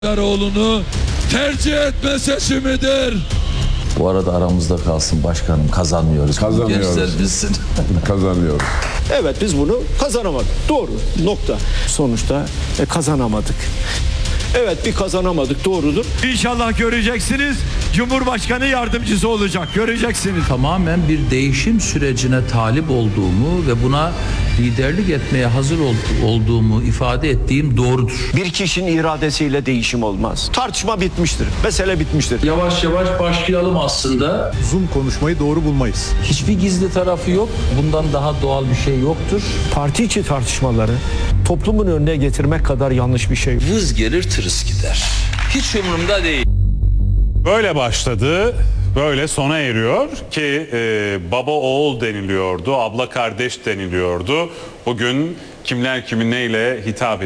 Kılıçdaroğlu'nu tercih etme seçimidir. Bu arada aramızda kalsın başkanım, kazanmıyoruz. Gençler bilsin. Kazanıyoruz. Evet, biz bunu kazanamadık. Doğru, nokta. Sonuçta kazanamadık. Evet, bir kazanamadık, doğrudur. İnşallah göreceksiniz. Cumhurbaşkanı yardımcısı olacak. Göreceksiniz. Tamamen bir değişim sürecine talip olduğumu ve buna liderlik etmeye hazır olduğumu ifade ettiğim doğrudur. Bir kişinin iradesiyle değişim olmaz. Tartışma bitmiştir. Mesele bitmiştir. Yavaş yavaş başlayalım aslında. Uzun konuşmayı doğru bulmayız. Hiçbir gizli tarafı yok. Bundan daha doğal bir şey yoktur. Parti içi tartışmaları toplumun önüne getirmek kadar yanlış bir şey. Vız gelir tırıs gider. Hiç umurumda değil. Böyle başladı, böyle sona eriyor ki baba oğul deniliyordu, abla kardeş deniliyordu. Bugün kimler kimi neyle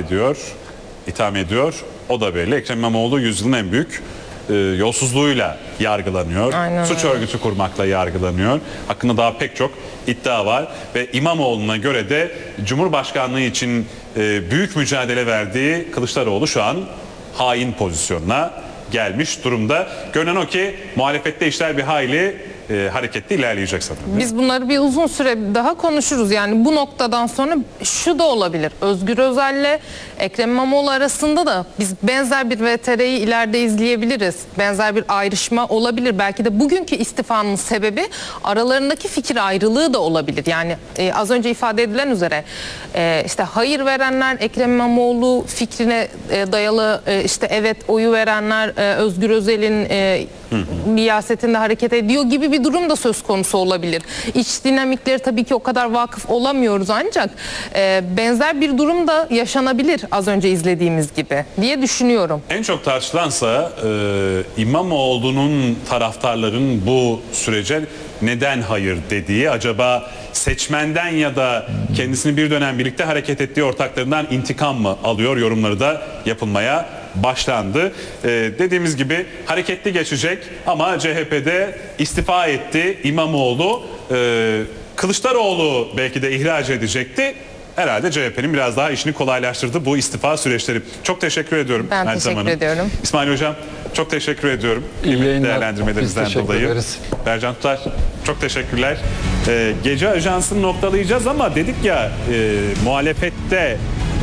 itham ediyor o da belli. Ekrem İmamoğlu yüzyılın en büyük yolsuzluğuyla yargılanıyor. Aynen. Suç örgütü kurmakla yargılanıyor. Hakkında daha pek çok iddia var ve İmamoğlu'na göre de Cumhurbaşkanlığı için büyük mücadele verdiği Kılıçdaroğlu şu an hain pozisyonuna gelmiş durumda. Görünen o ki muhalefette işler bir hayli hareketli ilerleyecek sanırım. Biz bunları bir uzun süre daha konuşuruz. Yani bu noktadan sonra şu da olabilir. Özgür Özel'le Ekrem İmamoğlu arasında da biz benzer bir VTR'yi ileride izleyebiliriz. Benzer bir ayrışma olabilir. Belki de bugünkü istifanın sebebi aralarındaki fikir ayrılığı da olabilir. Yani az önce ifade edilen üzere işte hayır verenler Ekrem İmamoğlu fikrine dayalı işte evet oyu verenler Özgür Özel'in riyasetinde hareket ediyor gibi bir durum da söz konusu olabilir. İç dinamikleri tabii ki o kadar vakıf olamıyoruz ancak benzer bir durum da yaşanabilir az önce izlediğimiz gibi diye düşünüyorum. En çok tartışılansa İmamoğlu'nun taraftarların bu sürece neden hayır dediği, acaba seçmenden ya da kendisini bir dönem birlikte hareket ettiği ortaklarından intikam mı alıyor, yorumları da yapılmaya başlandı. Dediğimiz gibi hareketli geçecek ama CHP'de istifa etti İmamoğlu. Kılıçdaroğlu belki de ihraç edecekti. Herhalde CHP'nin biraz daha işini kolaylaştırdı bu istifa süreçleri. Çok teşekkür ediyorum. Ben teşekkür ediyorum. İsmail Hocam çok teşekkür ediyorum. Değerlendirmelerinizden dolayı. Bercan Tutar çok teşekkürler. Gece ajansını noktalayacağız ama dedik ya muhalefette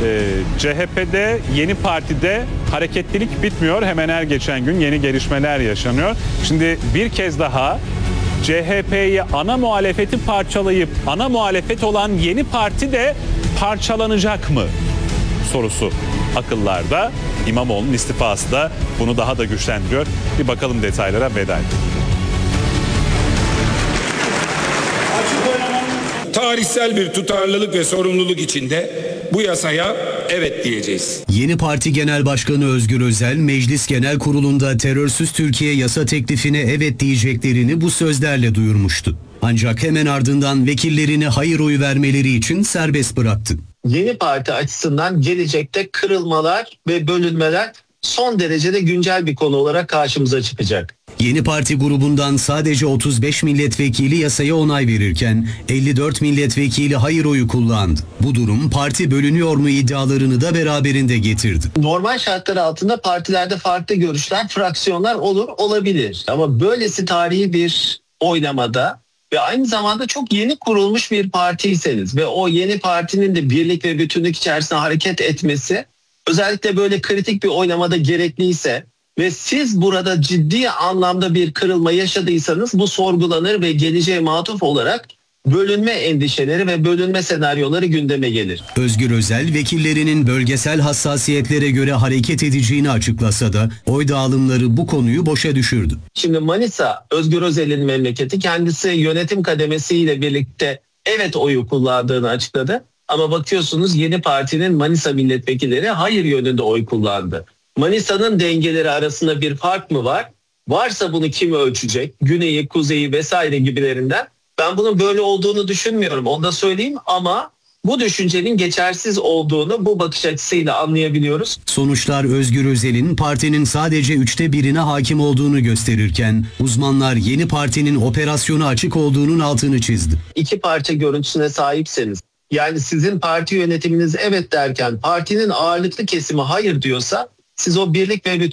CHP'de Yeni Parti'de hareketlilik bitmiyor. Hemen her geçen gün yeni gelişmeler yaşanıyor. Şimdi bir kez daha CHP'yi ana muhalefeti parçalayıp ana muhalefet olan Yeni Parti de parçalanacak mı sorusu akıllarda. İmamoğlu'nun istifası da bunu daha da güçlendiriyor. Bir bakalım detaylara, veda edelim. Tarihsel bir tutarlılık ve sorumluluk içinde bu yasaya evet diyeceğiz. Yeni Parti Genel Başkanı Özgür Özel, Meclis Genel Kurulu'nda terörsüz Türkiye yasa teklifine evet diyeceklerini bu sözlerle duyurmuştu. Ancak hemen ardından vekillerini hayır oyu vermeleri için serbest bıraktı. Yeni Parti açısından gelecekte kırılmalar ve bölünmeler son derecede güncel bir konu olarak karşımıza çıkacak. Yeni Parti grubundan sadece 35 milletvekili yasaya onay verirken 54 milletvekili hayır oyu kullandı. Bu durum parti bölünüyor mu iddialarını da beraberinde getirdi. Normal şartlar altında partilerde farklı görüşler, fraksiyonlar olabilir. Ama böylesi tarihi bir oylamada ve aynı zamanda çok yeni kurulmuş bir partiyseniz ve o yeni partinin de birlik ve bütünlük içerisinde hareket etmesi özellikle böyle kritik bir oylamada gerekliyse ve siz burada ciddi anlamda bir kırılma yaşadıysanız bu sorgulanır ve geleceğe matuf olarak bölünme endişeleri ve bölünme senaryoları gündeme gelir. Özgür Özel vekillerinin bölgesel hassasiyetlere göre hareket edeceğini açıklasa da oy dağılımları bu konuyu boşa düşürdü. Şimdi Manisa Özgür Özel'in memleketi, kendisi yönetim kademesiyle birlikte evet oyu kullandığını açıkladı. Ama bakıyorsunuz Yeni Parti'nin Manisa milletvekilleri hayır yönünde oy kullandı. Manisa'nın dengeleri arasında bir fark mı var? Varsa bunu kim ölçecek? Güneyi, kuzeyi vesaire gibilerinden. Ben bunun böyle olduğunu düşünmüyorum. Onu da söyleyeyim ama bu düşüncenin geçersiz olduğunu bu bakış açısıyla anlayabiliyoruz. Sonuçlar Özgür Özel'in partinin sadece 1/3'ine hakim olduğunu gösterirken uzmanlar Yeni Parti'nin operasyonu açık olduğunun altını çizdi. İki parça görüntüsüne sahipseniz, yani sizin parti yönetiminiz evet derken partinin ağırlıklı kesimi hayır diyorsa siz o birlik ve